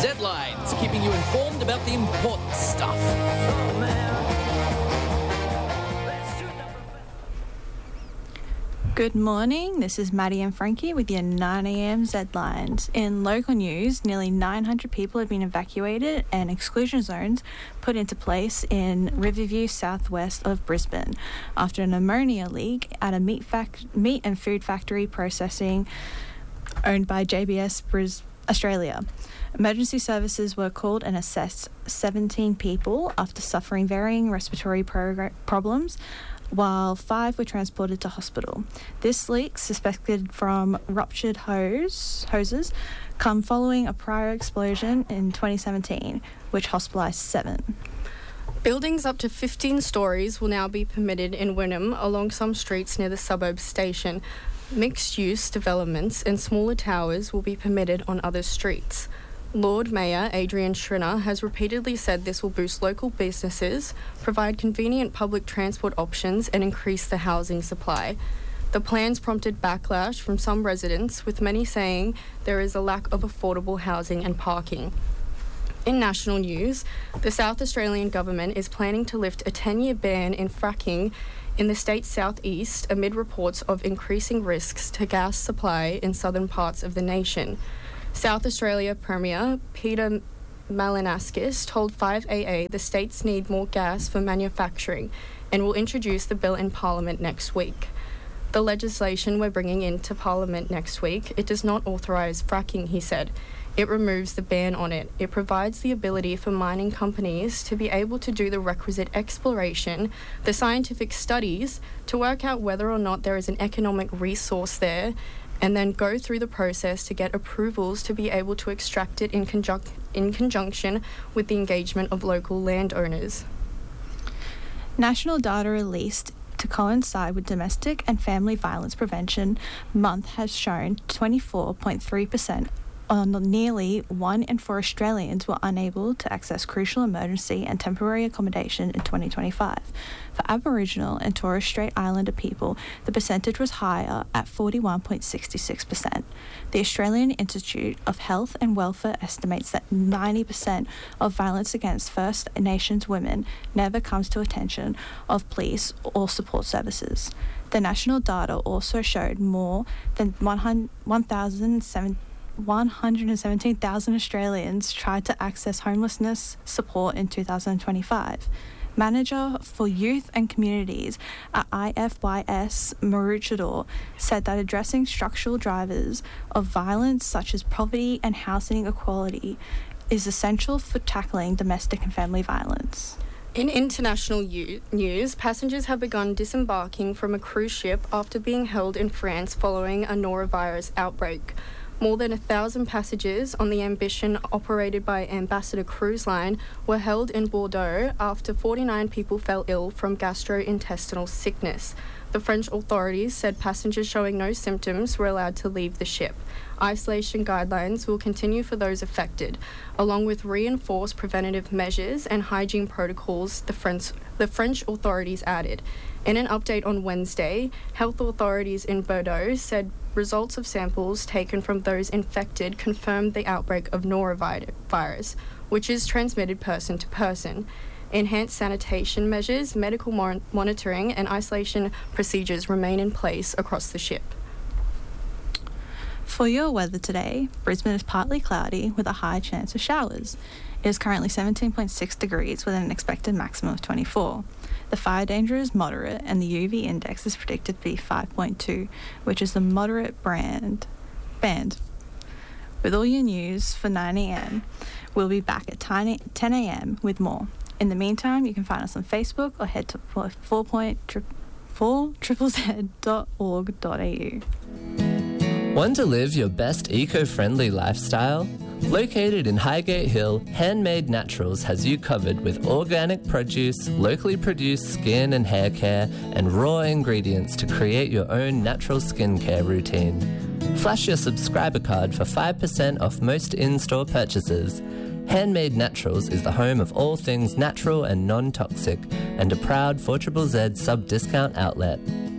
Z-Lines, keeping you informed about the important stuff. Good morning, this is Maddie and Frankie with your 9am Z-Lines. In local news, nearly 900 people have been evacuated and exclusion zones put into place in Riverview, southwest of Brisbane, after an ammonia leak at a meat and food factory processing owned by JBS Australia. Emergency services were called and assessed 17 people after suffering varying respiratory problems, while 5 were transported to hospital. This leak, suspected from ruptured hoses, come following a prior explosion in 2017, which hospitalised 7. Buildings up to 15 stories will now be permitted in Wynnum along some streets near the suburb station. Mixed-use developments and smaller towers will be permitted on other streets. Lord Mayor Adrian Schrinner has repeatedly said this will boost local businesses, provide convenient public transport options and increase the housing supply. The plans prompted backlash from some residents, with many saying there is a lack of affordable housing and parking. In national news, the South Australian government is planning to lift a 10-year ban in fracking in the state's southeast amid reports of increasing risks to gas supply in southern parts of the nation. South Australia Premier Peter Malinaskis told 5AA the states need more gas for manufacturing and will introduce the bill in Parliament next week. The legislation we're bringing into Parliament next week, it does not authorise fracking, he said. It removes the ban on it. It provides the ability for mining companies to be able to do the requisite exploration, the scientific studies, to work out whether or not there is an economic resource there, and then go through the process to get approvals to be able to extract it in conjunction with the engagement of local landowners. National data released to coincide with Domestic and Family Violence Prevention Month has shown 24.3% on nearly 1 in 4 Australians were unable to access crucial emergency and temporary accommodation in 2025. For Aboriginal and Torres Strait Islander people, the percentage was higher at 41.66%. The Australian Institute of Health and Welfare estimates that 90% of violence against First Nations women never comes to attention of police or support services. The national data also showed more than 117,000 Australians tried to access homelessness support in 2025. Manager for Youth and Communities at IFYS, Maroochydore, said that addressing structural drivers of violence such as poverty and housing inequality is essential for tackling domestic and family violence. In international news, passengers have begun disembarking from a cruise ship after being held in France following a norovirus outbreak. More than 1,000 passengers on the Ambition operated by Ambassador Cruise Line were held in Bordeaux after 49 people fell ill from gastrointestinal sickness. The French authorities said passengers showing no symptoms were allowed to leave the ship. Isolation guidelines will continue for those affected, along with reinforced preventative measures and hygiene protocols, the French authorities added. In an update on Wednesday, health authorities in Bordeaux said results of samples taken from those infected confirmed the outbreak of norovirus, which is transmitted person to person. Enhanced sanitation measures, medical monitoring and isolation procedures remain in place across the ship. For your weather today, Brisbane is partly cloudy with a high chance of showers. It is currently 17.6 degrees with an expected maximum of 24. The fire danger is moderate and the UV index is predicted to be 5.2, which is the moderate band. With all your news for 9am, we'll be back at 10am with more. In the meantime, you can find us on Facebook or head to 4.triplez.org.au. Want to live your best eco-friendly lifestyle? Located in Highgate Hill, Handmade Naturals has you covered with organic produce, locally produced skin and hair care, and raw ingredients to create your own natural skincare routine. Flash your subscriber card for 5% off most in-store purchases. Handmade Naturals is the home of all things natural and non-toxic, and a proud 4ZZZ sub-discount outlet.